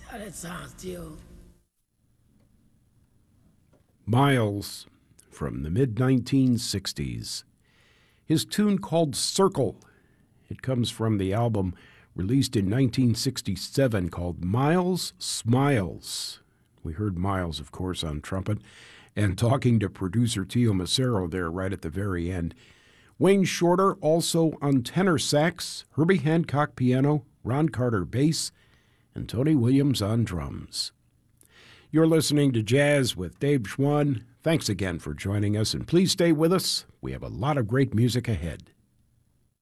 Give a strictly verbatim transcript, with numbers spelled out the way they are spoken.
how that sounds, Tio. Miles from the mid nineteen sixties. His tune called Circle. It comes from the album released in nineteen sixty-seven called Miles Smiles. We heard Miles, of course, on trumpet, and talking to producer Tio Macero there right at the very end. Wayne Shorter also on tenor sax, Herbie Hancock piano, Ron Carter bass, and Tony Williams on drums. You're listening to Jazz with Dave Schwann. Thanks again for joining us, and please stay with us. We have a lot of great music ahead.